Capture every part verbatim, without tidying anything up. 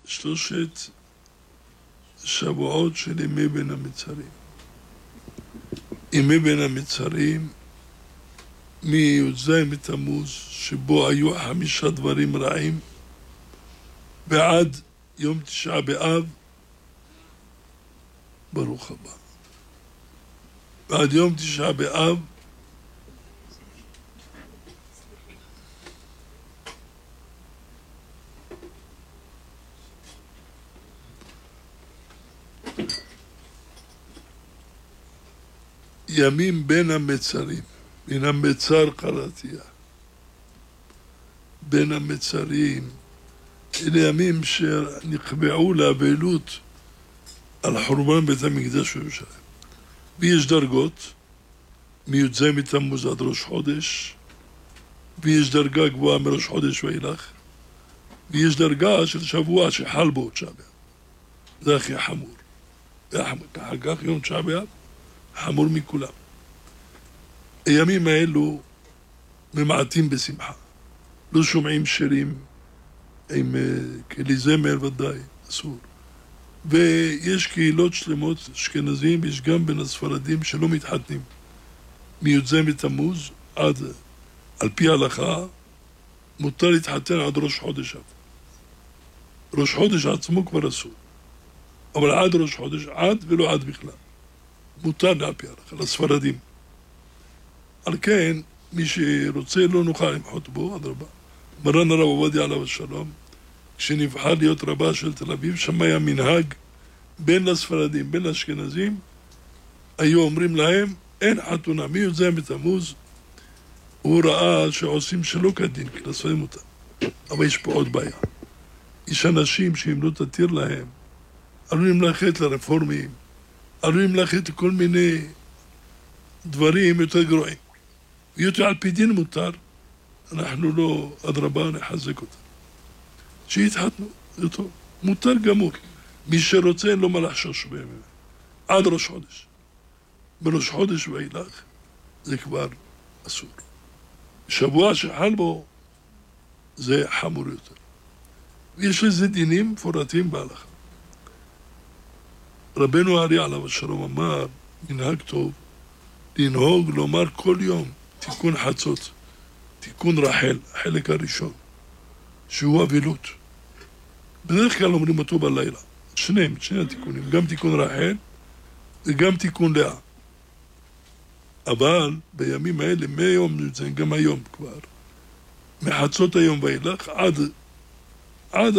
שלושת שבועות של ימי בין המצרים. ימי בין המצרים, מי"ז בתמוז, שבו היו חמישה דברים רעים, ועד יום תשעה באב, ברוך הבא. ועד יום תשעה באב, ימים בין המצרים, בין המצר קראתיה. בין המצרים, אלה ימים שנקבעו לאבלות על חורבן בית המקדש בירושלים. ויש דרגות, מי"ז בתמוז עד ראש חודש, ויש דרגה גבוהה מראש חודש ואילך, ויש דרגה של שבוע שחל בו תשעה באב. זה הכי חמור. ואחר כך יום תשעה באב, חמור מכולם. הימים האלו ממעטים בשמחה. לא שומעים שירים עם כלי זמר ודאי, אסור. ויש קהילות שלמות אשכנזים, יש גם בין הספרדים שלא מתחתנים. מי"ז בתמוז עד, על פי ההלכה, מותר להתחתן עד ראש חודש אב. ראש חודש עצמו כבר אסור. אבל עד ראש חודש, עד ולא עד בכלל. מותר על פי ההלכה, לספרדים. על כן, מי שרוצה לא נוכל למחות בו, אדרבה. מרן הרב עובדיה עליו השלום, כשנבחר להיות רבה של תל אביב, שם היה מנהג בין לספרדים, בין לאשכנזים, היו אומרים להם, אין חתונה, מי"ז בתמוז, הוא ראה שעושים שלא כדין, כי לספרדים אותם. אבל יש פה עוד בעיה. יש אנשים שאם לא תתיר להם, עלולים ללכת לרפורמים, עלולים ללכת לכל מיני דברים יותר גרועים. ויותר על פי דין מותר, אנחנו לא, אדרבה, נחזק אותם. שיתחתנו, זה טוב. מותר גמור. מי שרוצה אין לו מה לחשוש בימים. עד ראש חודש. בראש חודש ואילך, זה כבר אסור. שבוע שחל בו, זה חמור יותר. ויש לזה דינים מפורטים בהלכה. רבנו האר"י עליו השלום אמר, מנהג טוב, לנהוג לומר כל יום תיקון חצות, תיקון רחל, החלק הראשון, שהוא אבלות. בדרך כלל אומרים אותו בלילה, שניהם, שני התיקונים, גם תיקון רחל וגם תיקון לאה. אבל בימים האלה, מהיום נמצאים, גם היום כבר, מחצות היום ואילך, עד, עד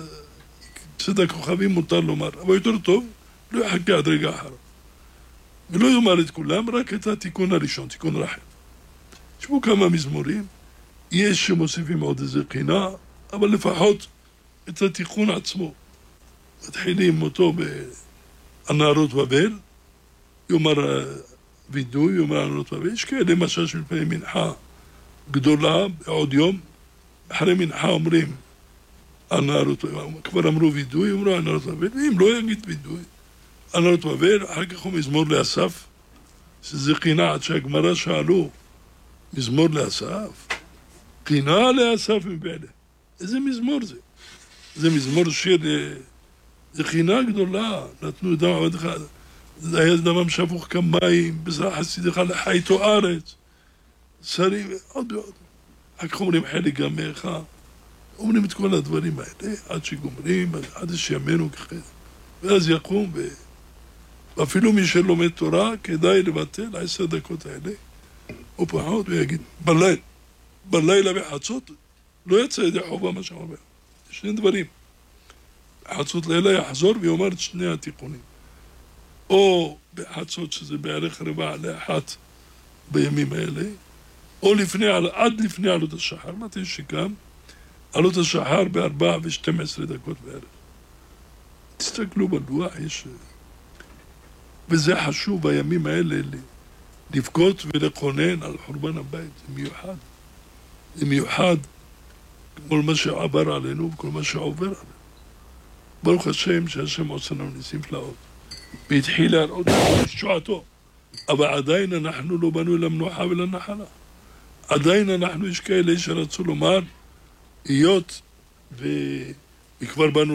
צד הכוכבים מותר לומר, אבל יותר טוב, לא יחכה עד רגע אחר. ולא יאמר את כולם, רק את התיקון הראשון, תיקון רחל. תשמעו כמה מזמורים, יש שמוסיפים עוד איזה חינה, אבל לפחות את התיקון עצמו. מתחילים אותו בנערות בבל, יאמר וידוי, יאמר נערות בבל, יש כאלה למשל שמפני מנחה גדולה בעוד יום, אחרי מנחה אומרים הנערות בבל, כבר אמרו וידוי, אמרו הנערות בבל, ואם לא יגיד וידוי, הנערות בבל, אחר כך הוא מזמור לאסף, שזה חינה עד שהגמרא שאלו, מזמור לאסף, חינה לאסף מבעלה. איזה מזמור זה? זה מזמור שיר, זה חינה גדולה, נתנו דם עבד אחד, זה היה דמם שפוך כמים, בזרח חסידך לחייתו ארץ, שרים, עוד ועוד. אחר כך אומרים חלק גם מאחה, אומרים את כל הדברים האלה, עד שגומרים, עד שימינו ככה, ואז יקום, ו... ואפילו מי שלומד תורה, כדאי לבטל עשר דקות האלה, או פחות, ויגיד, בלילה, בלילה בחצות, לא יצא ידי חובה מה שאומר. שני דברים. בחצות לילה יחזור ויאמר את שני התיקונים. או בחצות, שזה בערך רבע לאחת בימים האלה, או לפני, עד לפני עלות השחר, מתי שגם, עלות השחר בארבע ושתים עשרה דקות בערך. תסתכלו בלוח, יש... וזה חשוב בימים האלה לבכות ולכונן על חורבן הבית, זה מיוחד. זה מיוחד כל מה שעבר עלינו וכל מה שעובר עלינו. ברוך השם שהשם עושה לנו ניסים פלאות. והתחיל להראות את שועתו. אבל עדיין אנחנו לא באנו למנוחה ולנחלה. עדיין אנחנו יש כאלה שרצו לומר, היות וכבר באנו